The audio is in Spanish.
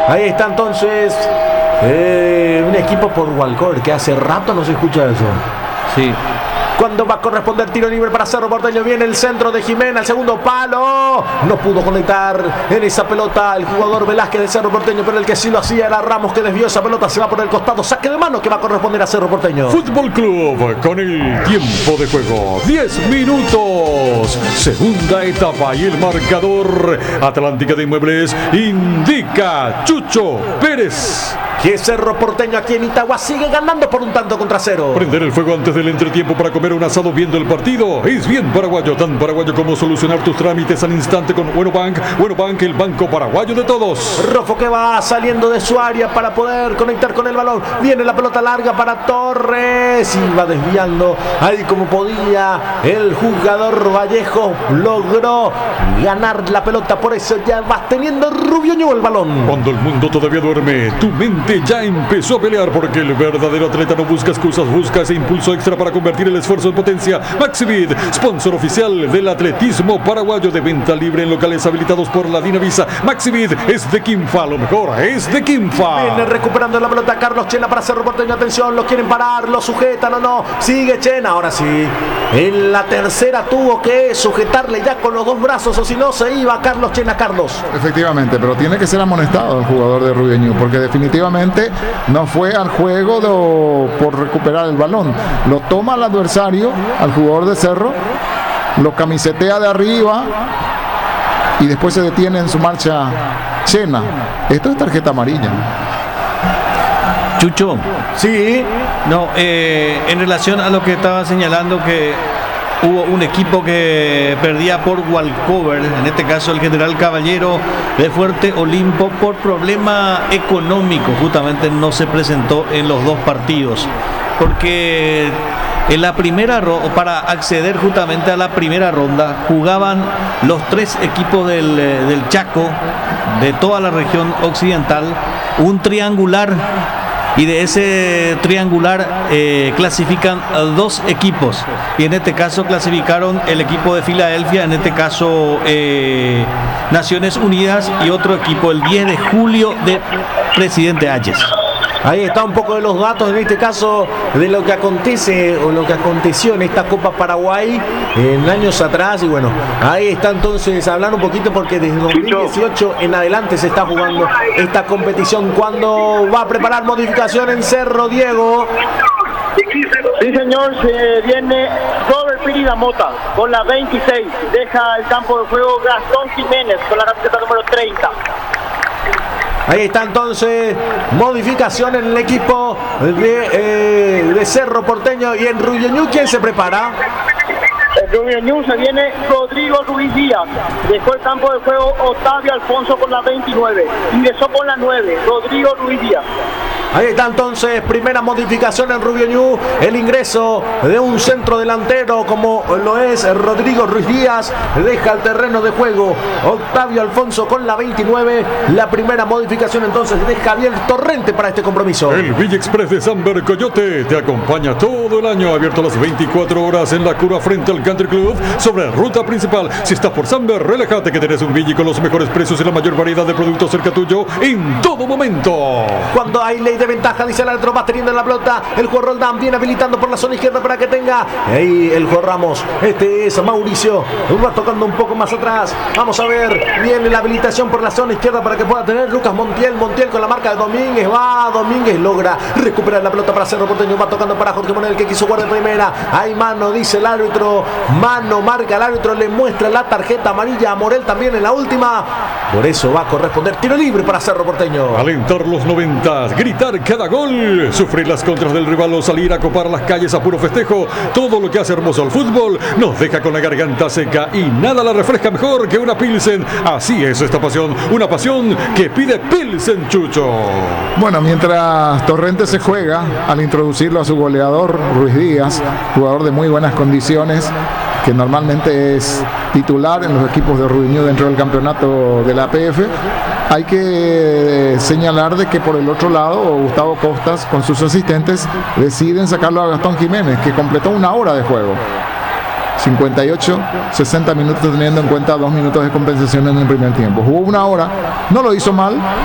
Ahí está entonces un equipo por Walcover, que hace rato no se escucha eso. Sí. Cuando va a corresponder tiro libre para Cerro Porteño, viene el centro de Jimena, el segundo palo, no pudo conectar en esa pelota el jugador Velázquez de Cerro Porteño, pero el que sí lo hacía era Ramos, que desvió esa pelota, se va por el costado, saque de mano que va a corresponder a Cerro Porteño. Fútbol Club con el tiempo de juego, 10 minutos, segunda etapa, y el marcador Atlántica de Inmuebles indica Chucho Pérez que Cerro Porteño aquí en Itagua sigue ganando por un tanto contra cero. Prender el fuego antes del entretiempo para comer un asado viendo el partido es bien paraguayo, tan paraguayo como solucionar tus trámites al instante con Bueno Bank. Bueno Bank, el banco paraguayo de todos. Rofo que va saliendo de su área para poder conectar con el balón. Viene la pelota larga para Torres y va desviando ahí como podía. El jugador Vallejo logró ganar la pelota, por eso ya va teniendo Rubio Ñu el balón. Cuando el mundo todavía duerme, tu mente ya empezó a pelear, porque el verdadero atleta no busca excusas, busca ese impulso extra para convertir el esfuerzo en potencia. Maxivid, sponsor oficial del atletismo paraguayo, de venta libre en locales habilitados por la Dinavisa. Maxivid es de Quimfa, lo mejor es de Quimfa. Viene recuperando la pelota Carlos Chena para Cerro Porteño. Atención, lo quieren parar, lo sujetan o no. Sigue Chena, ahora sí. En la tercera tuvo que sujetarle ya con los dos brazos, o si no se iba Carlos Chena. Carlos. Efectivamente, pero tiene que ser amonestado el jugador de Rubio Ñu, porque definitivamente no fue al juego por recuperar el balón. Lo toma el adversario, al jugador de Cerro, lo camisetea de arriba y después se detiene en su marcha Chena. Esto es tarjeta amarilla. Chucho. Sí. No, en relación a lo que estaba señalando, que hubo un equipo que perdía por walkover, en este caso el General Caballero de Fuerte Olimpo, por problema económico, justamente no se presentó en los dos partidos, porque en la primera para acceder justamente a la primera ronda jugaban los tres equipos del Chaco, de toda la región occidental, un triangular. Y de ese triangular clasifican dos equipos. Y en este caso clasificaron el equipo de Filadelfia, en este caso Naciones Unidas, y otro equipo el 10 de julio de Presidente Hayes. Ahí está un poco de los datos, en este caso, de lo que acontece o lo que aconteció en esta Copa Paraguay en años atrás. Y bueno, ahí está entonces hablando un poquito, porque desde 2018 en adelante se está jugando esta competición. Cuando va a preparar modificación en Cerro, Diego. Sí, señor, se viene Robert Pirida Mota con la 26. Deja el campo de juego Gastón Jiménez con la camiseta número 30. Ahí está entonces modificación en el equipo de Cerro Porteño. Y en Rubio Ñu, ¿quién se prepara? En Rubio Ñu se viene Rodrigo Ruiz Díaz. Dejó el campo de juego Octavio Alfonso con la 29. Ingresó con la 9, Rodrigo Ruiz Díaz. Ahí está entonces, primera modificación en Rubio Ñu, el ingreso de un centro delantero como lo es Rodrigo Ruiz Díaz. Deja el terreno de juego Octavio Alfonso con la 29. La primera modificación entonces de Javier Torrente para este compromiso. El Villa Express de Samber Coyote te acompaña todo el año, abierto las 24 horas en la curva frente al Country Club, sobre ruta principal. Si estás por Samber, relájate que tenés un Villa con los mejores precios y la mayor variedad de productos cerca tuyo en todo momento. Cuando hay ley de ventaja, dice el árbitro, va teniendo la pelota el jugador Roldán, viene habilitando por la zona izquierda para que tenga ahí el jugador Ramos. Este es Mauricio, va tocando un poco más atrás. Vamos a ver, viene la habilitación por la zona izquierda para que pueda tener Lucas Montiel con la marca de Domínguez. Va Domínguez, logra recuperar la pelota para Cerro Porteño, va tocando para Jorge Monel, que quiso guardar primera. Hay mano, dice el árbitro, mano marca el árbitro, le muestra la tarjeta amarilla a Morel también en la última. Por eso va a corresponder tiro libre para Cerro Porteño. Alentar los 90, gritar cada gol, sufrir las contras del rival o salir a copar las calles a puro festejo. Todo lo que hace hermoso el fútbol nos deja con la garganta seca, y nada la refresca mejor que una Pilsen. Así es esta pasión, una pasión que pide Pilsen, Chucho. Bueno, mientras Torrente se juega, al introducirlo a su goleador Ruiz Díaz, jugador de muy buenas condiciones, que normalmente es titular en los equipos de Rubio Ñu dentro del campeonato de la APF, hay que señalar de que por el otro lado Gustavo Costas con sus asistentes deciden sacarlo a Gastón Jiménez, que completó una hora de juego. 58, 60 minutos, teniendo en cuenta 2 minutos de compensación en el primer tiempo. Jugó una hora, no lo hizo mal,